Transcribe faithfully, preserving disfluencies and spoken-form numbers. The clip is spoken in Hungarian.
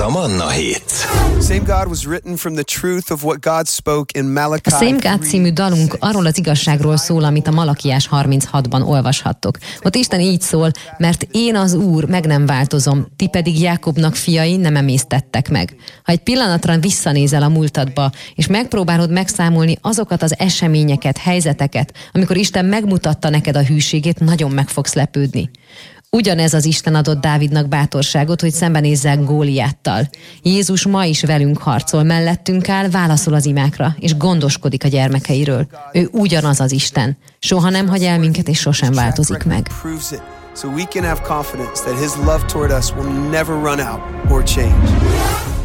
Ez a Manna Hit. Same God was written from the truth of what God spoke in Malachi. A Same God című dalunk arról az igazságról szól, amit a Malakiás harminchatban olvashattok. Ott Isten így szól, mert én az Úr, meg nem változom, ti pedig Jákobnak fiai nem emésztettek meg. Ha egy pillanatra visszanézel a múltadba, és megpróbálod megszámolni azokat az eseményeket, helyzeteket, amikor Isten megmutatta neked a hűségét, nagyon meg fogsz lepődni. Ugyanez az Isten adott Dávidnak bátorságot, hogy szembenézzen Góliáttal. Jézus ma is velünk harcol, mellettünk áll, válaszol az imákra, és gondoskodik a gyermekeiről. Ő ugyanaz az Isten. Soha nem hagy el minket, és sosem változik meg. So we can have confidence that his love toward us will never run out or change.